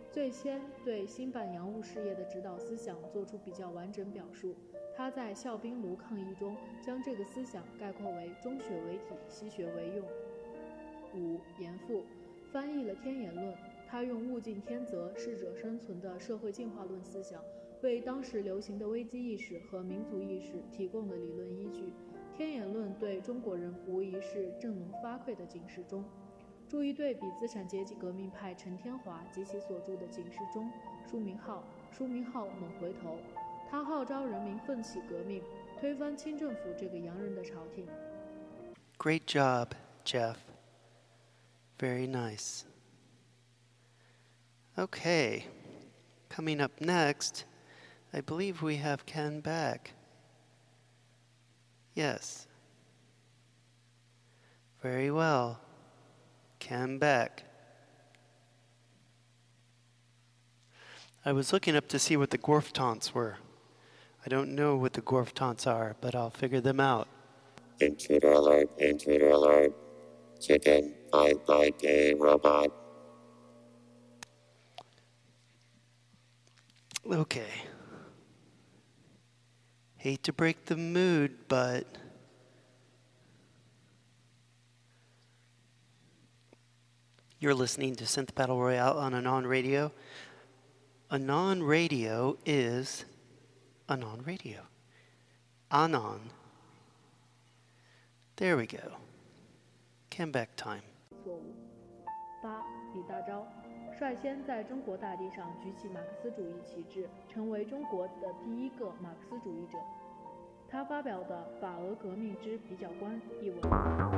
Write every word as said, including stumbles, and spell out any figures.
最先对兴办洋务事业的指导思想作出比较完整表述。他在校兵炉抗议中将这个思想概括为中学为体，西学为用。五、严复翻译了天演论，他用物竞天择、适者生存的社会进化论思想，为当时流行的危机意识和民族意识提供了理论依据。天演论对中国人无疑是振聋发聩的警示钟。注意对比资产阶级革命派陈天华及其所著的警示钟，书名号书名号猛回头。他号召人民奋起革命，推翻清政府这个洋人的朝廷。 Great job, Jeff. Very nice. Okay, coming up next, I believe we have Ken back. Yes. Very well. Ken back. I was looking up to see what the Gorf taunts were. I don't know what the Gorf taunts are, but I'll figure them out. Intruder alert, intruder alert. Chicken, bite, bite, gay robot. Okay. Hate to break the mood, but you're listening to Synth Battle Royale on Anon Radio. Anon Radio is Anon Radio. Anon. There we go. Come back time. 错误。八、李大钊率先在中国大地上举起马克思主义旗帜，成为中国的第一个马克思主义者。他发表的《法俄革命之比较观》一文